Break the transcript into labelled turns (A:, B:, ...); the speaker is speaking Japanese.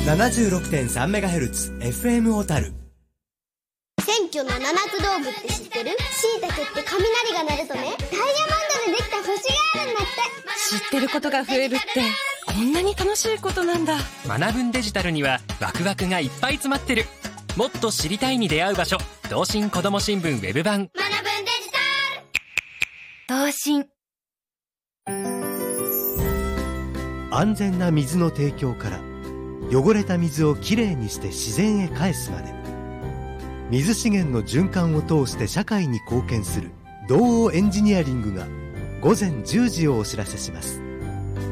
A: 76.3MHz FM 小樽。
B: 選挙の七つ道具って知ってる？椎茸って雷が鳴るとね、ダイヤモンドでできた星があるんだって。
C: 知ってることが増えるってこんなに楽しいことなんだ。
D: 学ぶんデジタルにはワクワクがいっぱい詰まってる。もっと知りたいに出会う場所、同心こども新聞ウェブ版。
B: 学ぶんデジタ
C: 同心。
A: 安全な水の提供から汚れた水をきれいにして自然へ返すまで、水資源の循環を通して社会に貢献する道央エンジニアリングが午前10時をお知らせします。